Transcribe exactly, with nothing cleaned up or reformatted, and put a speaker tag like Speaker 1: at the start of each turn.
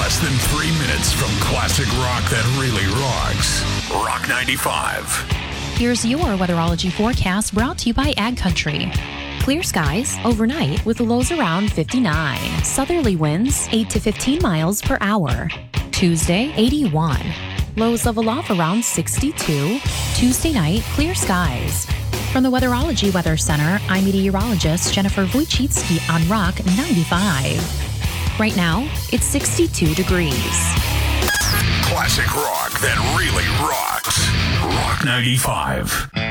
Speaker 1: Less than three minutes from classic rock that really rocks. Rock ninety-five.
Speaker 2: Here's your weatherology forecast brought to you by Ag Country. Clear skies overnight with lows around fifty-nine. Southerly winds eight to fifteen miles per hour. Tuesday, eighty-one. Lows level off around sixty-two. Tuesday night, clear skies. From the Weatherology Weather Center, I'm meteorologist Jennifer Wojcicki on Rock ninety-five. Right now, it's sixty-two degrees.
Speaker 1: Classic rock that really rocks. Rock ninety-five.